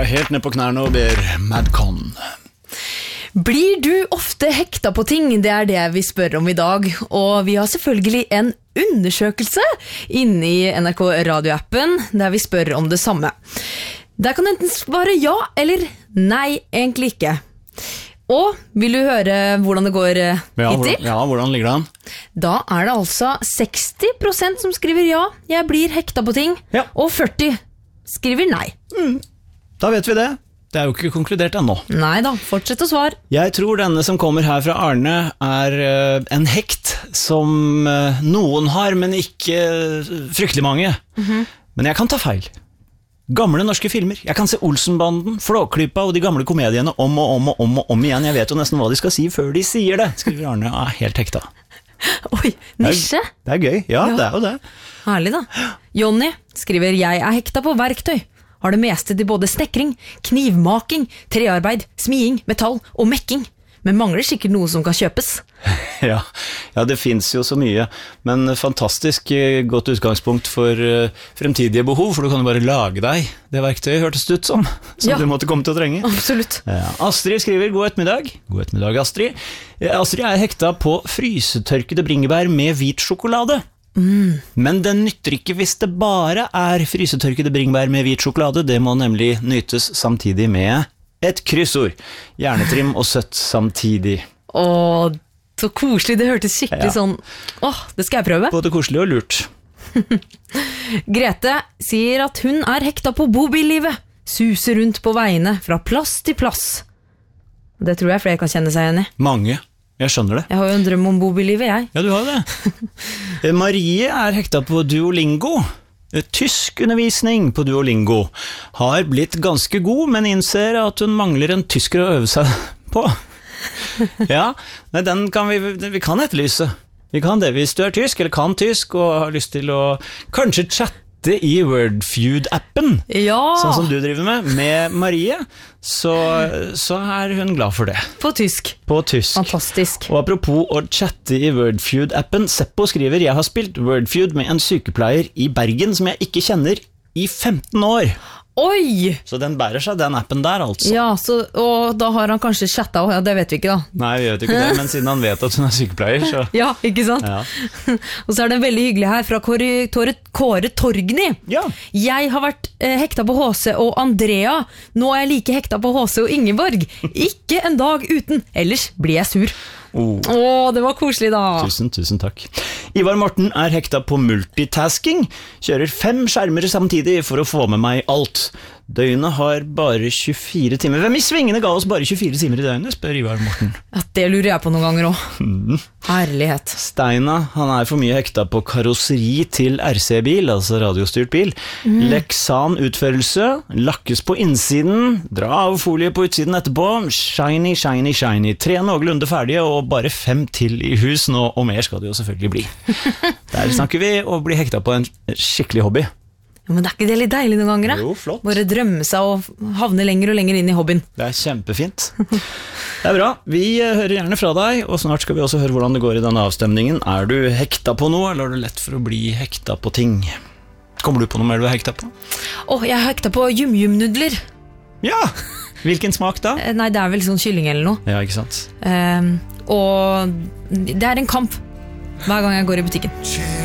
er helt ned på knærne og ber Madcon. Blir du ofte hekta på ting? Det er det vi spør om i dag. Og vi har selvfølgelig en undersøkelse inne i NRK radioappen der vi spør om det samme. Der kan du enten svare ja eller nei, egentlig ikke. Og vil du høre hvordan det går hittil? Ja, hvordan ligger det an? Da er det altså 60% som skriver ja, jeg blir hekta på ting, Ja. og 40% skriver nei. Da vet vi det. Det er jo ikke konkludert ennå. Nei da, fortsett å svare. Jeg tror denne som kommer her fra Arne er en hekt som noen har, men ikke fryktelig mange. Men jeg kan ta feil. Gamle norske filmer. Jeg kan se Olsenbanden, Flåklypa og de gamle komediene om igjen. Jeg vet jo nesten hva de skal si før de sier det, skriver Arne. Ja, helt hekta. Oi, nisje. Det er gøy. Ja, det er jo det. Herlig da. Jonny skriver, jeg er hekta på verktøy. Har det meste til både snekring, knivmaking, trearbeid, smiing, metall og mekking. Men mangler sikkert noe som kan kjøpes. Ja, det finnes jo så mye, men fantastisk godt utgangspunkt for fremtidige behov, for du kan jo bare lage deg det verktøyet hørtes ut som du måtte komme til å trenge. Absolutt. Ja. Astrid skriver, god ettermiddag. God ettermiddag, Astrid. Astrid er hekta på frysetørkede bringebær med hvit sjokolade. Men den nytter ikke hvis det bare er frysetørkede bringebær med hvit sjokolade. Det må nemlig nytes samtidig med et kryssord. Hjernetrim og søtt samtidig. Åh, så koselig. Det hørtes skikkelig sånn. Åh, det skal jeg prøve. Både koselig og lurt. Grete sier at hun er hekta på bobillivet. Suser rundt på veiene fra plass til plass. Det tror jeg flere kan kjenne seg igjen i. Mange. Jeg skjønner det. Jeg har jo en drøm om bobillivet, jeg. Ja, du har det. Marie er hekta på Duolingo. Tyskundervisning på Duolingo. Har blitt ganske god, men innser at hun mangler en tysker å øve seg på. Ja, nei, den kan vi kan etterlyse. Vi kan det hvis du er tysk, eller kan tysk, og har lyst til å kanskje chatte i Wordfeud-appen, sånn som du driver med Marie, så er hun glad for det. På tysk. Fantastisk. Og apropos å chatte i Wordfeud-appen, Seppo skriver, jeg har spilt Wordfeud med en sykepleier i Bergen som jeg ikke kjenner i 15 år. Oi! Så den bærer seg, den appen der, altså. Ja, og da har han kanskje chattet også, ja, det vet vi ikke da. Nei, vi vet ikke det, men siden han vet at hun er sykepleier, så... Ja, ikke sant? Ja. Og så er det veldig hyggelig her fra Kåre Torgny. Ja. Jeg har vært hekta på HC og Andrea. Nå er jeg like hekta på HC og Ingeborg. Ikke en dag uten, ellers blir jeg sur. Det var koselig da. Tusen takk. Ivar Morten er hekta på multitasking. Kjører 5 skjermer samtidig for å få med meg alt. Døgnet har bare 24 timer. Hvem i svingene ga oss bare 24 timer i døgnet, spør Ivar Morten. Ja, det lurer jeg på noen ganger også. Herlighet. Steina, han er for mye hekta på karosseri til RC-bil, altså radiostyrt bil. Leksan utførelse, lakkes på innsiden, dra av folie på utsiden etterpå, shiny. 3 noenlunde ferdige, og bare 5 til i hus nå, og mer skal det jo selvfølgelig bli. Der snakker vi å bli hekta på en skikkelig hobby. Ja, men det er ikke det litt deilig noen ganger, da? Jo, flott. Bare drømme seg og havne lenger og lenger inn i hobbyen. Det er kjempefint. Det er bra. Vi hører gjerne fra deg, og snart skal vi også høre hvordan det går i denne avstemningen. Er du hekta på noe, eller er du lett for å bli hekta på ting? Kommer du på noe mer du er hekta på? Jeg er hekta på yum-yum-nudler. Ja! Hvilken smak da? Nei, det er vel sånn kylling eller noe. Ja, ikke sant? Og det er en kamp hver gang jeg går i butikken.